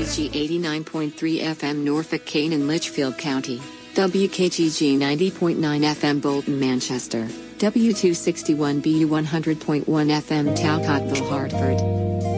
WKGG 89.3 FM Norfolk, Canaan, Litchfield County. WKGG 90.9 FM Bolton, Manchester. W261BU 100.1 FM Talcottville, Hartford.